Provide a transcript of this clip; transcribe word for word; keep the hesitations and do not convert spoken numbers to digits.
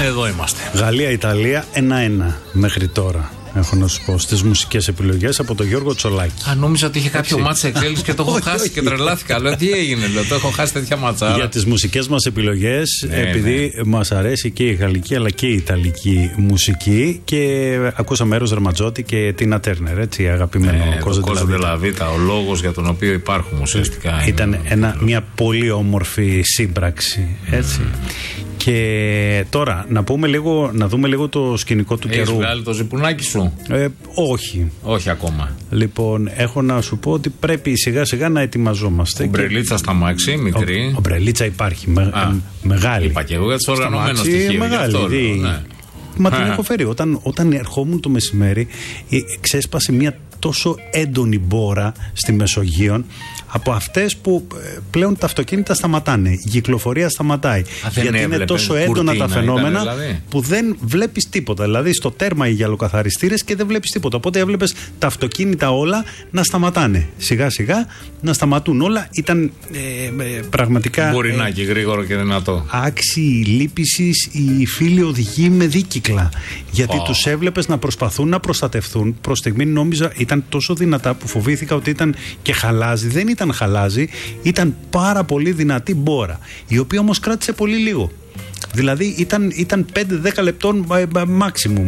Εδώ είμαστε. Γαλλία-Ιταλία ένα-ένα μέχρι τώρα. Έχω να σου πω στις μουσικές επιλογές από τον Γιώργο Τσολάκη. Α, νόμιζα ότι είχε κάποιο μάτσα εξέλιξη και το έχω χάσει και τρελάθηκα. Λέω τι έγινε, λέω, το έχω χάσει τέτοια μάτσα. Για τις μουσικές μας επιλογές, ναι, επειδή ναι. μας αρέσει και η γαλλική αλλά και η ιταλική μουσική, και ακούσαμε Έρος Ραμματζότη και Τίνα Τέρνερ, έτσι, αγαπημένο ναι, Κόζα ντε λα Βίτα, ο λόγος για τον οποίο υπάρχουμε ουσιαστικά. Ήταν ένα, μια πολύ όμορφη σύμπραξη, έτσι. Mm. Και τώρα να πούμε λίγο, να δούμε λίγο το σκηνικό του Έχεις καιρού. Έχεις βγάλει το ζιπουνάκι σου? Ε, όχι. Όχι ακόμα. Λοιπόν, έχω να σου πω ότι πρέπει σιγά σιγά να ετοιμαζόμαστε. Ομπρελίτσα και... στα μάξι, μικρή. Ο, ομπρελίτσα υπάρχει, με, Α, μεγάλη. Είπα και εγώ για τις οργανωμένες στοιχείο. Μεγάλη. Αυτό, δι... ναι. Μα την έχω φέρει. Όταν, όταν ερχόμουν το μεσημέρι, ξέσπασε μια τόσο έντονη μπόρα στη Μεσογείο, από αυτές που πλέον τα αυτοκίνητα σταματάνε, η κυκλοφορία σταματάει. Α, γιατί είναι τόσο έντονα τα φαινόμενα ήταν, δηλαδή, που δεν βλέπεις τίποτα. Δηλαδή στο τέρμα οι γυαλοκαθαριστήρες και δεν βλέπεις τίποτα. Οπότε έβλεπες τα αυτοκίνητα όλα να σταματάνε. Σιγά σιγά να σταματούν όλα. Ήταν ε, ε, πραγματικά. Μπορινάκι, ε, γρήγορο και δυνατό. Άξιοι λύπησης οι φίλοι οδηγοί με δίκυκλα. Γιατί oh. τους έβλεπες να προσπαθούν να προστατευτούν. Προς στιγμή νόμιζα ήταν τόσο δυνατά που φοβήθηκα ότι ήταν και χαλάζι. Δεν ήταν χαλάζι, ήταν πάρα πολύ δυνατή μπόρα, η οποία όμως κράτησε πολύ λίγο. Δηλαδή ήταν, ήταν πέντε δέκα λεπτών maximum.